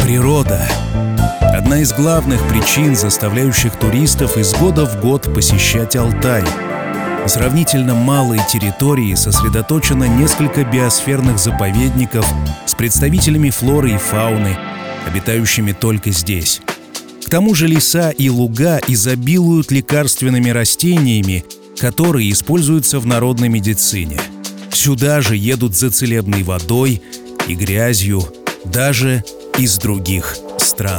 Природа – одна из главных причин, заставляющих туристов из года в год посещать Алтай. На сравнительно малой территории сосредоточено несколько биосферных заповедников с представителями флоры и фауны, обитающими только здесь. К тому же леса и луга изобилуют лекарственными растениями, которые используются в народной медицине. Сюда же едут за целебной водой и грязью даже из других стран.